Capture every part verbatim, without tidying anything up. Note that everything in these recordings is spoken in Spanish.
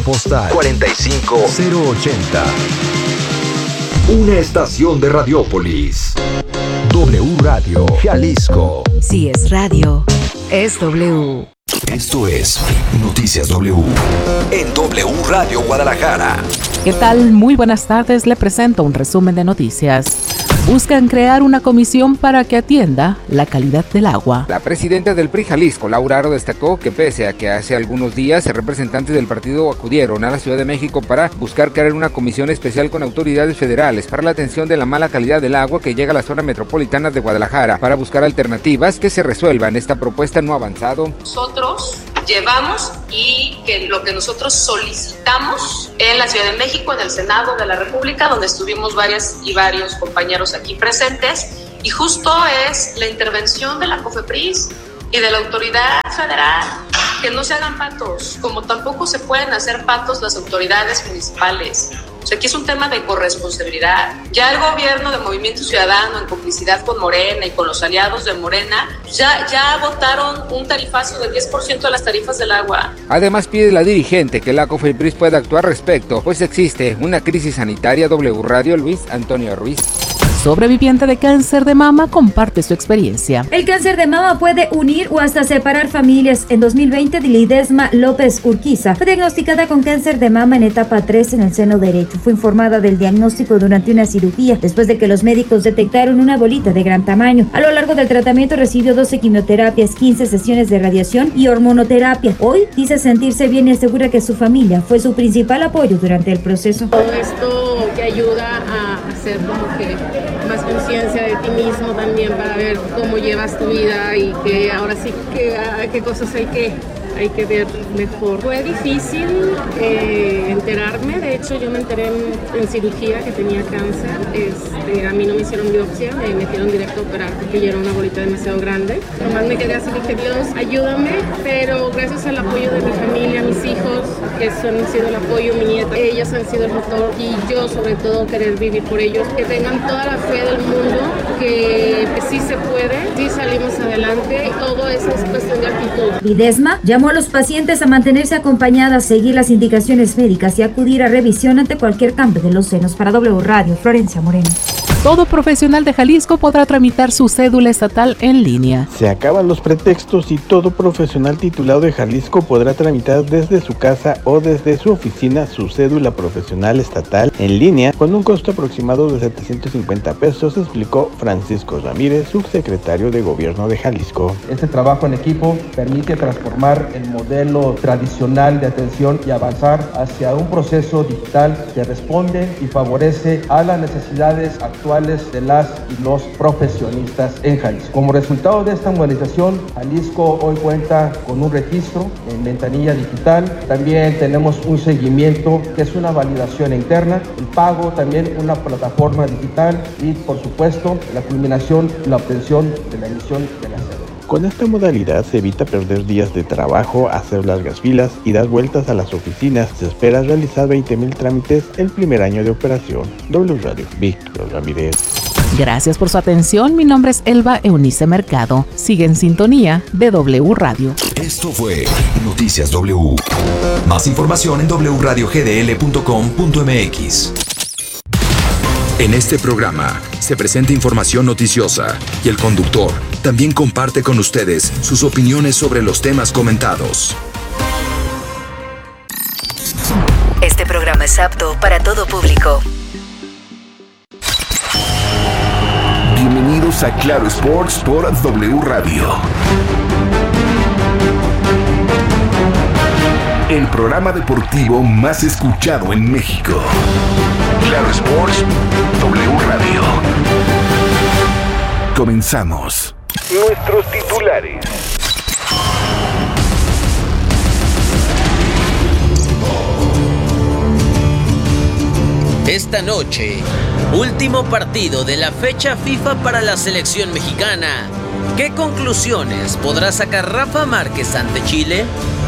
Postal cuarenta y cinco cero ochenta. Una estación de Radiópolis. W Radio Jalisco. Si es radio, es W. Esto es Noticias W en W Radio Guadalajara. ¿Qué tal? Muy buenas tardes. Le presento un resumen de noticias. Buscan crear una comisión para que atienda la calidad del agua. La presidenta del P R I Jalisco, Laura Aro, destacó que pese a que hace algunos días representantes del partido acudieron a la Ciudad de México para buscar crear una comisión especial con autoridades federales para la atención de la mala calidad del agua que llega a la zona metropolitana de Guadalajara, para buscar alternativas que se resuelvan. Esta propuesta no ha avanzado. Nosotros llevamos y que lo que nosotros solicitamos en la Ciudad de México, en el Senado de la República, donde estuvimos varias y varios compañeros aquí presentes, y justo es la intervención de la COFEPRIS y de la autoridad federal, que no se hagan patos, como tampoco se pueden hacer patos las autoridades municipales. O sea, aquí es un tema de corresponsabilidad. Ya el gobierno de Movimiento Ciudadano, en complicidad con Morena y con los aliados de Morena, ya, ya votaron un tarifazo del diez por ciento de las tarifas del agua. Además, pide la dirigente que la COFEPRIS pueda actuar respecto, pues existe una crisis sanitaria. W Radio, Luis Antonio Ruiz. Sobreviviente de cáncer de mama comparte su experiencia. El cáncer de mama puede unir o hasta separar familias. En dos mil veinte, Dilidesma López Urquiza fue diagnosticada con cáncer de mama en etapa tres en el seno derecho. Fue informada del diagnóstico durante una cirugía, después de que los médicos detectaron una bolita de gran tamaño. A lo largo del tratamiento recibió doce quimioterapias, quince sesiones de radiación y hormonoterapia. Hoy dice sentirse bien y asegura que su familia fue su principal apoyo durante el proceso. Todo esto te ayuda a hacer como que más conciencia de ti mismo también, para ver cómo llevas tu vida y que ahora sí que qué cosas hay que hay que ver mejor. Fue difícil eh, enterarme, de hecho yo me enteré en, en cirugía que tenía cáncer. Este, a mí no me hicieron biopsia, me metieron directo a operar porque ya era una bolita demasiado grande. Nomás me quedé así, dije, Dios, ayúdame, pero gracias al apoyo de mi familia, mis hijos, que son, han sido el apoyo, mi nieta, ellos han sido el motor, y yo sobre todo querer vivir por ellos, que tengan toda la fe del mundo, que, que sí se puede, sí salimos adelante, todo eso es cuestión de actitud. Lidesma llamó a los pacientes a mantenerse acompañadas, seguir las indicaciones médicas y acudir a revisión ante cualquier cambio de los senos. Para W Radio, Florencia Moreno. Todo profesional de Jalisco podrá tramitar su cédula estatal en línea. Se acaban los pretextos y todo profesional titulado de Jalisco podrá tramitar desde su casa o desde su oficina su cédula profesional estatal en línea con un costo aproximado de setecientos cincuenta pesos, explicó Francisco Ramírez, subsecretario de Gobierno de Jalisco. Este trabajo en equipo permite transformar el modelo tradicional de atención y avanzar hacia un proceso digital que responde y favorece a las necesidades actuales de las y los profesionistas en Jalisco. Como resultado de esta modernización, Jalisco hoy cuenta con un registro en ventanilla digital. También tenemos un seguimiento que es una validación interna, el pago también una plataforma digital y, por supuesto, la culminación, la obtención de la emisión de la cédula. Con esta modalidad se evita perder días de trabajo, hacer largas filas y dar vueltas a las oficinas. Se espera realizar veinte mil trámites el primer año de operación. W Radio, Víctor Ramírez. Gracias por su atención. Mi nombre es Elba Eunice Mercado. Sigue en sintonía de W Radio. Esto fue Noticias W. Más información en w radio g d l punto com punto m x. En este programa se presenta información noticiosa y el conductor también comparte con ustedes sus opiniones sobre los temas comentados. Este programa es apto para todo público. Bienvenidos a Claro Sports por W Radio. El programa deportivo más escuchado en México. Claro Sports, W Radio. Comenzamos. Nuestros titulares. Esta noche, último partido de la fecha FIFA para la selección mexicana. ¿Qué conclusiones podrá sacar Rafa Márquez ante Chile?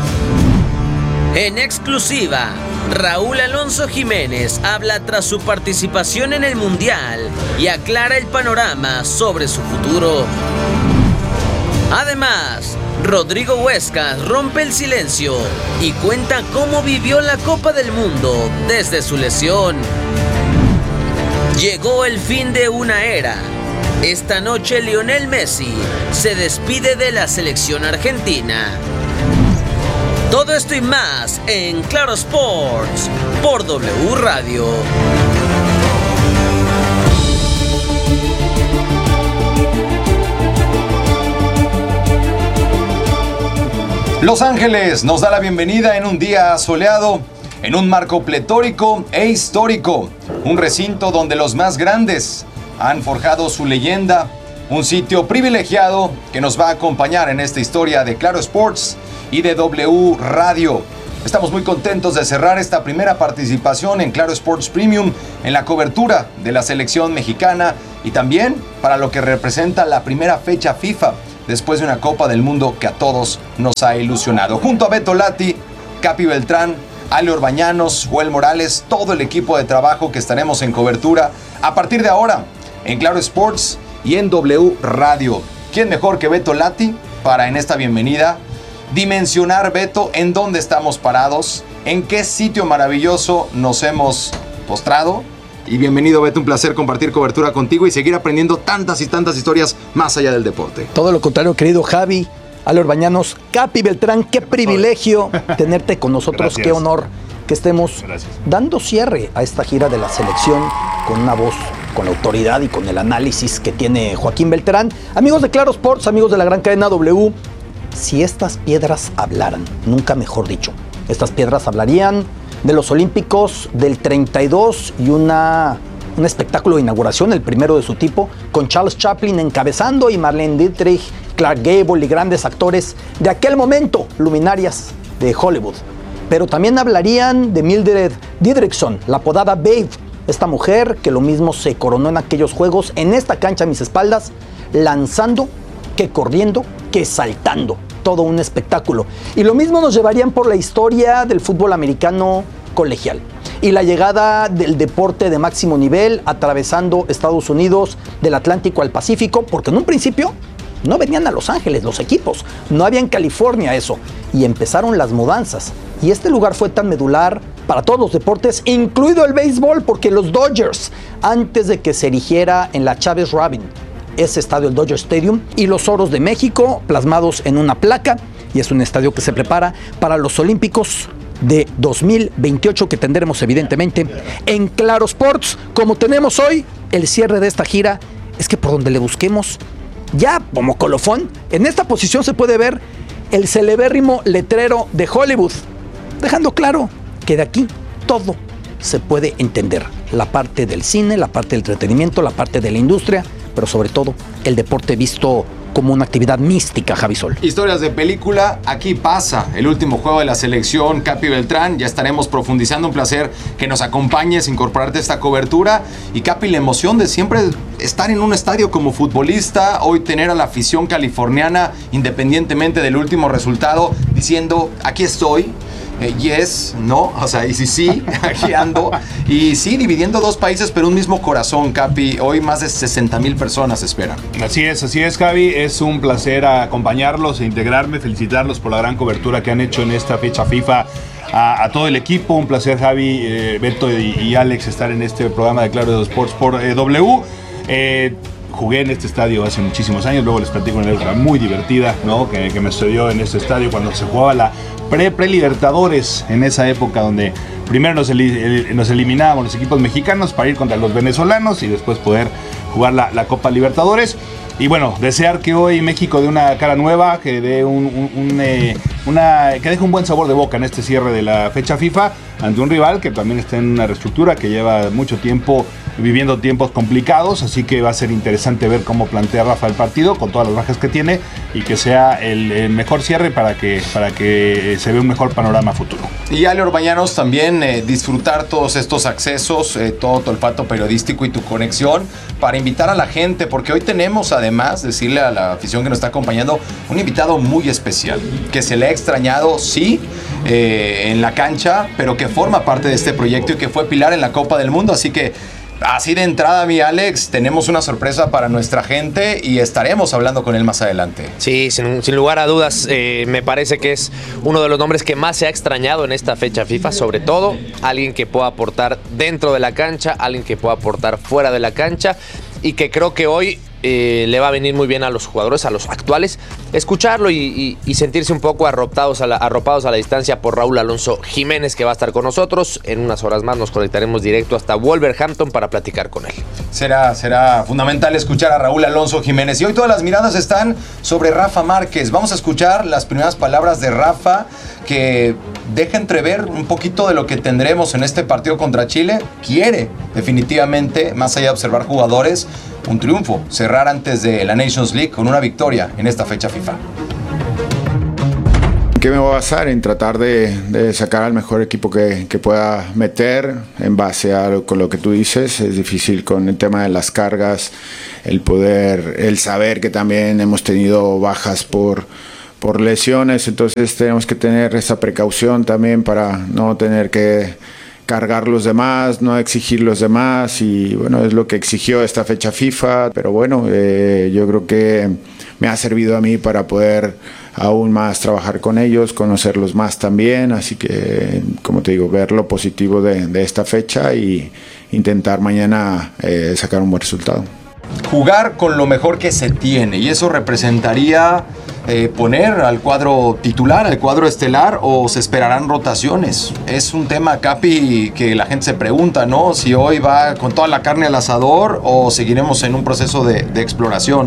En exclusiva, Raúl Alonso Jiménez habla tras su participación en el Mundial y aclara el panorama sobre su futuro. Además, Rodrigo Huescas rompe el silencio y cuenta cómo vivió la Copa del Mundo desde su lesión. Llegó el fin de una era. Esta noche Lionel Messi se despide de la selección argentina. Todo esto y más en Claro Sports por W Radio. Los Ángeles nos da la bienvenida en un día soleado, en un marco pletórico e histórico, un recinto donde los más grandes han forjado su leyenda, un sitio privilegiado que nos va a acompañar en esta historia de Claro Sports y de W Radio. Estamos muy contentos de cerrar esta primera participación en Claro Sports Premium en la cobertura de la selección mexicana y también para lo que representa la primera fecha FIFA después de una Copa del Mundo que a todos nos ha ilusionado. Junto a Beto Lati, Capi Beltrán, Ale Orbañanos, Joel Morales, todo el equipo de trabajo que estaremos en cobertura a partir de ahora en Claro Sports y en W Radio. ¿Quién mejor que Beto Lati para en esta bienvenida dimensionar, Beto, en dónde estamos parados, en qué sitio maravilloso nos hemos postrado? Y bienvenido, Beto, un placer compartir cobertura contigo y seguir aprendiendo tantas y tantas historias más allá del deporte. Todo lo contrario, querido Javi, Ale Orbañanos, Capi Beltrán, qué privilegio tenerte con nosotros, Gracias. Qué honor que estemos Gracias. Dando cierre a esta gira de la selección con una voz, con la autoridad y con el análisis que tiene Joaquín Beltrán. Amigos de Claro Sports, amigos de la gran cadena W, si estas piedras hablaran, nunca mejor dicho, estas piedras hablarían de los Olímpicos del treinta y dos y una, un espectáculo de inauguración, el primero de su tipo, con Charles Chaplin encabezando y Marlene Dietrich, Clark Gable y grandes actores de aquel momento, luminarias de Hollywood. Pero también hablarían de Mildred Didrikson, la apodada Babe, esta mujer que lo mismo se coronó en aquellos juegos, en esta cancha a mis espaldas, lanzando que corriendo, que saltando. Todo un espectáculo. Y lo mismo nos llevarían por la historia del fútbol americano colegial y la llegada del deporte de máximo nivel atravesando Estados Unidos del Atlántico al Pacífico, porque en un principio no venían a Los Ángeles los equipos, no había en California eso, y empezaron las mudanzas. Y este lugar fue tan medular para todos los deportes, incluido el béisbol, porque los Dodgers, antes de que se erigiera en la Chávez Rabin, ese estadio, el Dodger Stadium, y los Oros de México plasmados en una placa, y es un estadio que se prepara para los Olímpicos de dos mil veintiocho que tendremos evidentemente en Claro Sports. Como tenemos hoy el cierre de esta gira, es que por donde le busquemos, ya como colofón, en esta posición se puede ver el celebérrimo letrero de Hollywood, dejando claro que de aquí todo se puede entender. La parte del cine, la parte del entretenimiento, la parte de la industria, pero sobre todo el deporte visto como una actividad mística, Javi Sol. Historias de película, aquí pasa el último juego de la selección. Capi Beltrán, ya estaremos profundizando. Un placer que nos acompañes, incorporarte a esta cobertura. Y Capi, la emoción de siempre estar en un estadio como futbolista, hoy tener a la afición californiana, independientemente del último resultado, diciendo, aquí estoy. Eh, yes, no, o sea, y sí, sí, aquí ando. Y sí, dividiendo dos países, pero un mismo corazón, Capi. Hoy más de sesenta mil personas esperan. Así es, así es, Javi. Es un placer acompañarlos e integrarme, felicitarlos por la gran cobertura que han hecho en esta fecha FIFA. A, a todo el equipo, un placer, Javi, eh, Beto y, y Alex, estar en este programa de Claro Sports por eh, W. Eh, Jugué en este estadio hace muchísimos años, luego les platico una anécdota muy divertida, ¿no? que, que me sucedió en este estadio cuando se jugaba la pre-pre-Libertadores, en esa época donde primero nos, el, nos eliminábamos los equipos mexicanos para ir contra los venezolanos y después poder jugar la, la Copa Libertadores. Y bueno, desear que hoy México dé una cara nueva, que dé un, un, un, eh, una, que deje un buen sabor de boca en este cierre de la fecha FIFA ante un rival que también está en una reestructura, que lleva mucho tiempo viviendo tiempos complicados, así que va a ser interesante ver cómo plantea Rafa el partido con todas las bajas que tiene y que sea el, el mejor cierre para que, para que se vea un mejor panorama futuro. Y Ale Orbañanos, también eh, disfrutar todos estos accesos, eh, todo tu olfato periodístico y tu conexión para invitar a la gente, porque hoy tenemos además, decirle a la afición que nos está acompañando, un invitado muy especial, que se le ha extrañado, sí, eh, en la cancha, pero que forma parte de este proyecto y que fue pilar en la Copa del Mundo, así que así de entrada, mi Alex, tenemos una sorpresa para nuestra gente y estaremos hablando con él más adelante. Sí, sin, sin lugar a dudas, eh, me parece que es uno de los nombres que más se ha extrañado en esta fecha FIFA, sobre todo alguien que pueda aportar dentro de la cancha, alguien que pueda aportar fuera de la cancha y que creo que hoy eh, le va a venir muy bien a los jugadores, a los actuales, escucharlo y, y, y sentirse un poco arropados a, la, arropados a la distancia por Raúl Alonso Jiménez, que va a estar con nosotros. En unas horas más nos conectaremos directo hasta Wolverhampton para platicar con él. Será, será fundamental escuchar a Raúl Alonso Jiménez. Y hoy todas las miradas están sobre Rafa Márquez. Vamos a escuchar las primeras palabras de Rafa, que deja entrever un poquito de lo que tendremos en este partido contra Chile. Quiere definitivamente, más allá de observar jugadores, un triunfo, cerrar antes de la Nations League con una victoria en esta fecha FIFA. ¿Qué me voy a basar? En tratar de, de sacar al mejor equipo que, que pueda meter en base a lo, con lo que tú dices. Es difícil con el tema de las cargas, el poder, el saber que también hemos tenido bajas por, por lesiones, entonces tenemos que tener esa precaución también para no tener que cargar los demás, no exigir los demás, y bueno, es lo que exigió esta fecha FIFA, pero bueno, eh, yo creo que me ha servido a mí para poder aún más trabajar con ellos, conocerlos más también, así que, como te digo, ver lo positivo de, de esta fecha y intentar mañana eh, sacar un buen resultado. Jugar con lo mejor que se tiene, y eso representaría eh, poner al cuadro titular, al cuadro estelar, o se esperarán rotaciones. Es un tema, Capi, que la gente se pregunta, ¿no? Si hoy va con toda la carne al asador o seguiremos en un proceso de, de exploración.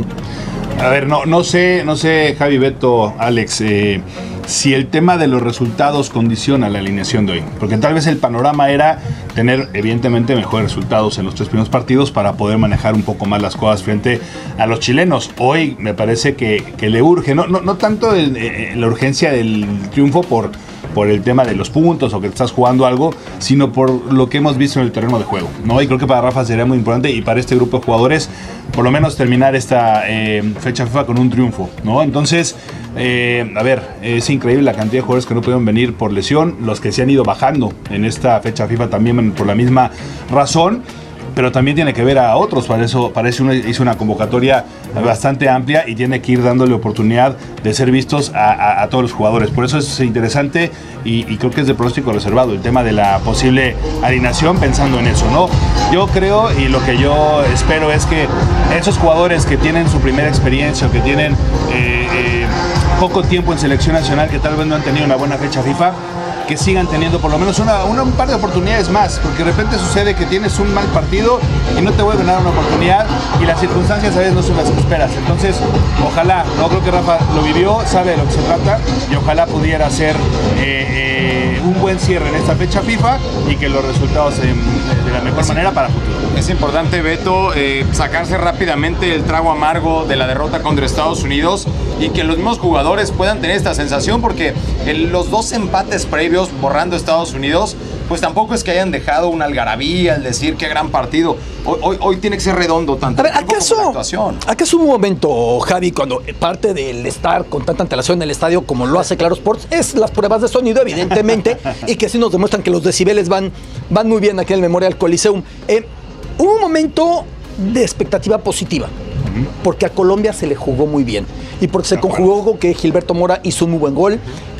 A ver, no, no sé, no sé, Javi, Beto, Alex, eh, si el tema de los resultados condiciona la alineación de hoy. Porque tal vez el panorama era tener, evidentemente, mejores resultados en los tres primeros partidos para poder manejar un poco más las cosas frente a los chilenos. Hoy me parece que, que le urge, no, no, no tanto el, eh, la urgencia del triunfo por, por el tema de los puntos o que estás jugando algo, sino por lo que hemos visto en el terreno de juego, ¿no? Y creo que para Rafa sería muy importante, y para este grupo de jugadores, por lo menos terminar esta eh, fecha FIFA con un triunfo, ¿no? Entonces, eh, a ver, es increíble la cantidad de jugadores que no pudieron venir por lesión, los que se han ido bajando en esta fecha FIFA también por la misma razón, pero también tiene que ver a otros. Para eso, para eso hizo una convocatoria bastante amplia y tiene que ir dándole oportunidad de ser vistos a, a, a todos los jugadores. Por eso es interesante y, y creo que es de pronóstico reservado el tema de la posible alineación, pensando en eso, ¿no? Yo creo, y lo que yo espero es que esos jugadores que tienen su primera experiencia o que tienen eh, eh, poco tiempo en selección nacional, que tal vez no han tenido una buena fecha FIFA, que sigan teniendo por lo menos una, una, un par de oportunidades más, porque de repente sucede que tienes un mal partido y no te vuelven a dar una oportunidad, y las circunstancias a veces no son las que esperas. Entonces, ojalá, no creo que Rafa lo vivió, sabe de lo que se trata, y ojalá pudiera ser eh, eh, un buen cierre en esta fecha FIFA y que los resultados se, de, de la mejor manera para el futuro. Es importante, Beto, eh, sacarse rápidamente el trago amargo de la derrota contra Estados Unidos y que los mismos jugadores puedan tener esta sensación, porque el, los dos empates previos borrando Estados Unidos, pues tampoco es que hayan dejado una algarabía al decir qué gran partido. Hoy, hoy, hoy tiene que ser redondo tanto. A ver, ¿acaso, ¿acaso un momento, Javi, cuando parte del estar con tanta antelación en el estadio como lo hace Claro Sports, es las pruebas de sonido, evidentemente, y que sí nos demuestran que los decibeles van, van muy bien aquí en el Memorial Coliseum? Eh, hubo un momento de expectativa positiva, porque a Colombia se le jugó muy bien y porque se conjugó que Gilberto Mora hizo un muy buen gol.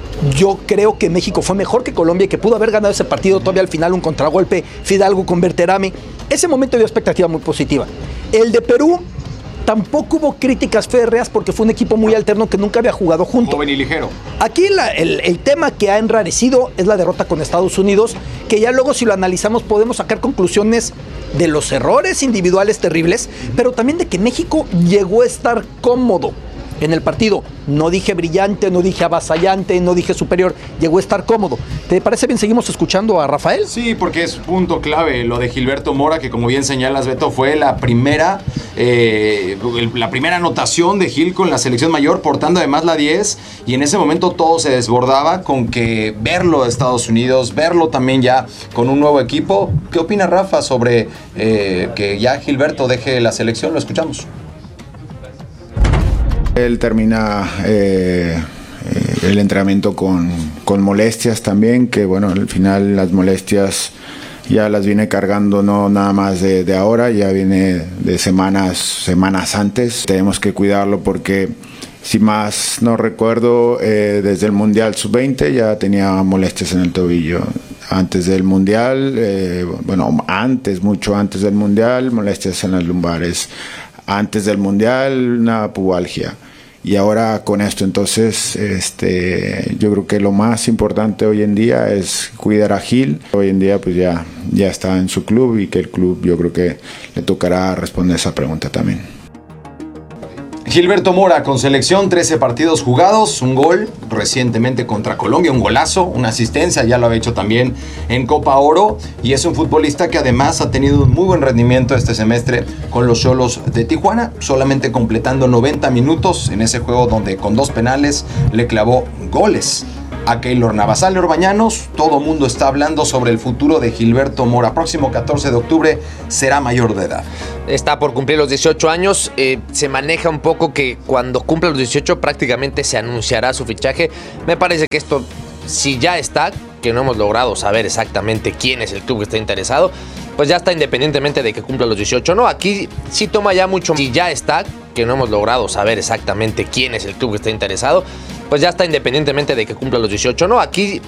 Yo creo que México fue mejor que Colombia y que pudo haber ganado ese partido todavía al final, un contragolpe, Fidalgo con Berterame. Ese momento dio expectativa muy positiva. El de Perú, tampoco hubo críticas férreas porque fue un equipo muy alterno que nunca había jugado junto. Joven y ligero. Aquí la, el, el tema que ha enrarecido es la derrota con Estados Unidos, que ya luego si lo analizamos podemos sacar conclusiones de los errores individuales terribles, pero también de que México llegó a estar cómodo en el partido. No dije brillante, no dije avasallante, no dije superior, llegó a estar cómodo. ¿Te parece bien? ¿Seguimos escuchando a Rafael? Sí, porque es punto clave lo de Gilberto Mora, que como bien señalas, Beto, fue la primera eh, la primera anotación de Gil con la selección mayor, portando además la diez, y en ese momento todo se desbordaba con que verlo de Estados Unidos, verlo también ya con un nuevo equipo. ¿Qué opina Rafa sobre eh, que ya Gilberto deje la selección? Lo escuchamos. Él termina eh, el entrenamiento con, con molestias también, que bueno, al final las molestias ya las viene cargando, no nada más de, de ahora, ya viene de semanas, semanas antes. Tenemos que cuidarlo porque, si más no recuerdo, eh, desde el Mundial sub veinte ya tenía molestias en el tobillo. Antes del Mundial, eh, bueno, antes, mucho antes del Mundial, molestias en las lumbares. Antes del Mundial, una pubalgia. Y ahora con esto, entonces, este, yo creo que lo más importante hoy en día es cuidar a Gil. Hoy en día, pues ya, ya está en su club y que el club, yo creo que le tocará responder esa pregunta también. Gilberto Mora con selección, trece partidos jugados, un gol recientemente contra Colombia, un golazo, una asistencia, ya lo había hecho también en Copa Oro, y es un futbolista que además ha tenido un muy buen rendimiento este semestre con los Xolos de Tijuana, solamente completando noventa minutos en ese juego donde con dos penales le clavó goles a Keylor Navas. Alejandro Bañanos, todo mundo está hablando sobre el futuro de Gilberto Mora. Próximo catorce de octubre será mayor de edad. Está por cumplir los dieciocho años. Eh, se maneja un poco que cuando cumpla los dieciocho prácticamente se anunciará su fichaje. Me parece que esto, si ya está, que no hemos logrado saber exactamente quién es el club que está interesado, pues ya está, independientemente de que cumpla los dieciocho. No, aquí sí toma ya mucho. Si ya está, que no hemos logrado saber exactamente quién es el club que está interesado, pues ya está, independientemente de que cumpla los dieciocho. No, aquí